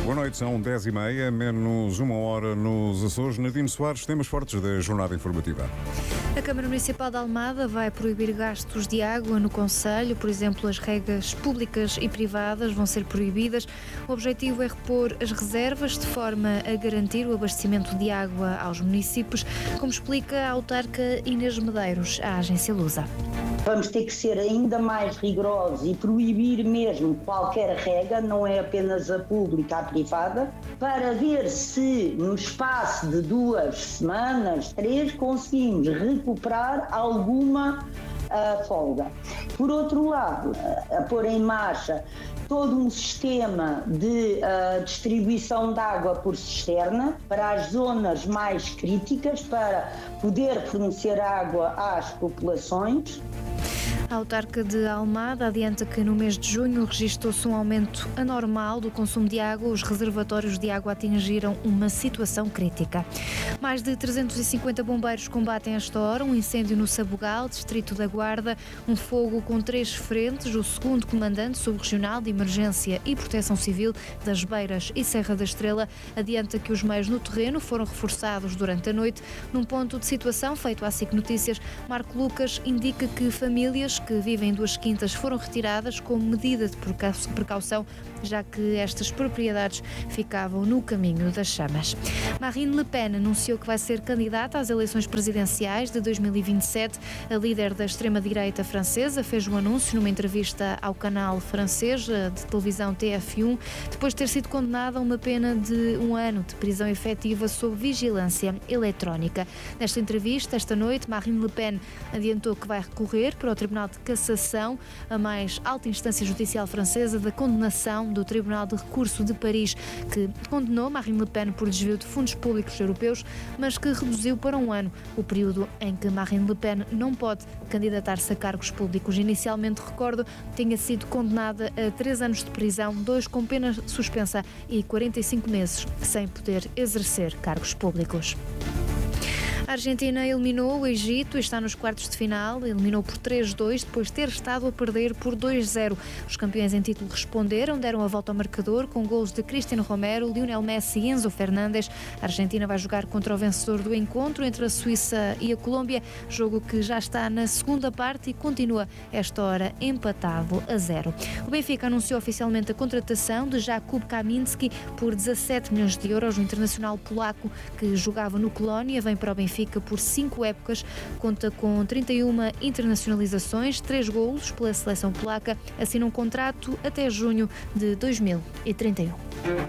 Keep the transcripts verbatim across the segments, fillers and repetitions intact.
Boa noite, são dez e meia, menos uma hora nos Açores. Nadine Soares, temas fortes da jornada informativa. A Câmara Municipal de Almada vai proibir gastos de água no concelho. Por exemplo, as regas públicas e privadas vão ser proibidas. O objetivo é repor as reservas de forma a garantir o abastecimento de água aos municípios, como explica a autarca Inês Medeiros, à agência Lusa. Vamos ter que ser ainda mais rigorosos e proibir mesmo qualquer rega, não é apenas a pública, a privada, para ver se no espaço de duas semanas, três, conseguimos recuperar alguma uh, folga. Por outro lado, a pôr em marcha todo um sistema de uh, distribuição de água por cisterna para as zonas mais críticas, para poder fornecer água às populações. A autarca de Almada adianta que no mês de junho registrou-se um aumento anormal do consumo de água. Os reservatórios de água atingiram uma situação crítica. Mais de trezentos e cinquenta bombeiros combatem esta hora um incêndio no Sabugal, distrito da Guarda, um fogo com três frentes. O segundo comandante subregional de Emergência e Proteção Civil das Beiras e Serra da Estrela adianta que os meios no terreno foram reforçados durante a noite. Num ponto de situação feito à S I C Notícias, Marco Lucas indica que famílias que vivem em duas quintas foram retiradas como medida de precaução, já que estas propriedades ficavam no caminho das chamas. Marine Le Pen anunciou que vai ser candidata às eleições presidenciais de dois mil e vinte e sete. A líder da extrema-direita francesa fez um anúncio numa entrevista ao canal francês de televisão T F um, depois de ter sido condenada a uma pena de um ano de prisão efetiva sob vigilância eletrónica. Nesta entrevista, esta noite, Marine Le Pen adiantou que vai recorrer para o Tribunal de Cassação, a mais alta instância judicial francesa, da condenação do Tribunal de Recurso de Paris, que condenou Marine Le Pen por desvio de fundos públicos europeus, mas que reduziu para um ano o período em que Marine Le Pen não pode candidatar-se a cargos públicos. Inicialmente, recordo, tinha sido condenada a três anos de prisão, dois com pena suspensa e quarenta e cinco meses sem poder exercer cargos públicos. A Argentina eliminou o Egito e está nos quartos de final, eliminou por três a dois depois de ter estado a perder por dois a zero. Os campeões em título responderam, deram a volta ao marcador com golos de Cristiano Romero, Lionel Messi e Enzo Fernandes. A Argentina vai jogar contra o vencedor do encontro entre a Suíça e a Colômbia, jogo que já está na segunda parte e continua esta hora empatado a zero. O Benfica anunciou oficialmente a contratação de Jakub Kaminski por dezassete milhões de euros. O internacional polaco que jogava no Colónia vem para o Benfica por cinco épocas, conta com trinta e uma internacionalizações, três golos pela seleção polaca, assina um contrato até junho de dois mil e trinta e um.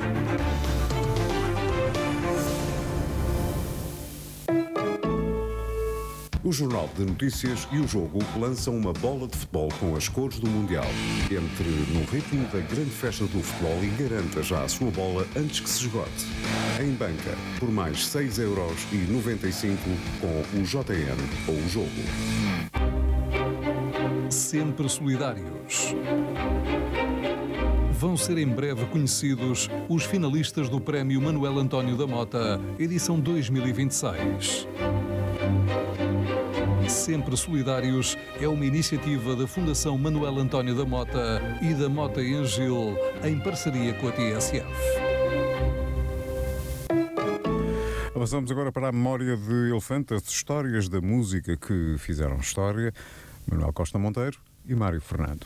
O Jornal de Notícias e o Jogo lançam uma bola de futebol com as cores do Mundial. Entre no ritmo da grande festa do futebol e garanta já a sua bola antes que se esgote. Em banca, por mais seis euros e noventa e cinco com o J N ou o Jogo. Sempre solidários. Vão ser em breve conhecidos os finalistas do Prémio Manuel António da Mota, edição dois mil e vinte e seis. Sempre Solidários é uma iniciativa da Fundação Manuel António da Mota e da Mota em Gil, em parceria com a T S F. Avançamos agora para a memória de Elefante, as histórias da música que fizeram história. Manuel Costa Monteiro e Mário Fernando.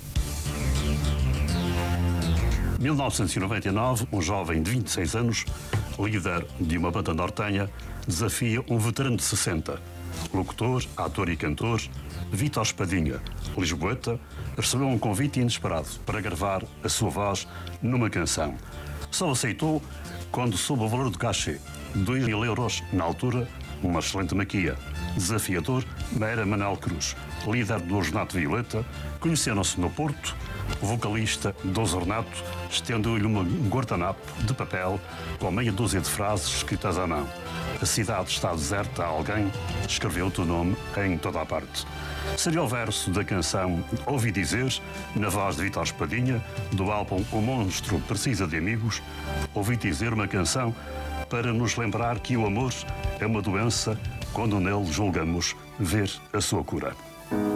mil novecentos e noventa e nove, um jovem de vinte e seis anos, líder de uma banda nortenha, desafia um veterano de sessenta. Locutor, ator e cantor, Vítor Espadinha, lisboeta, recebeu um convite inesperado para gravar a sua voz numa canção. Só aceitou quando soube o valor do cachê, dois mil euros na altura, uma excelente maquia. Desafiador era Manuel Cruz, líder do Ornato Violeta. Conheceram-se no Porto. O vocalista Dom Ornato estendeu-lhe um guardanapo de papel com meia dúzia de frases escritas à mão. A cidade está deserta a alguém, escreveu o teu nome em toda a parte. Seria o verso da canção Ouvi Dizer, na voz de Vítor Espadinha, do álbum O Monstro Precisa de Amigos. Ouvi dizer uma canção para nos lembrar que o amor é uma doença quando nele julgamos ver a sua cura.